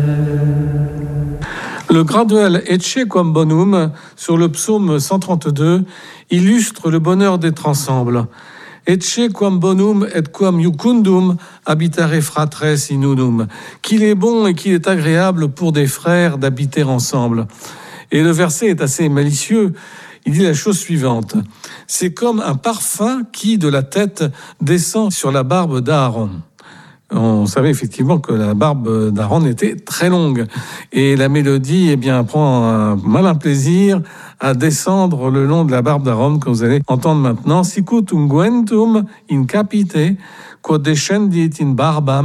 Le graduel Ecce quam bonum sur le psaume 132 illustre le bonheur d'être ensemble. Ecce quam bonum et quam iucundum habitare fratres in unum. Qu'il est bon et qu'il est agréable pour des frères d'habiter ensemble. Et le verset est assez malicieux. Il dit la chose suivante. C'est comme un parfum qui, de la tête, descend sur la barbe d'Aaron. On savait effectivement que la barbe d'Aaron était très longue. Et la mélodie, prend un malin plaisir à descendre le long de la barbe d'Aaron que vous allez entendre maintenant. Sicut unguentum in capite, quod descendit in barbam.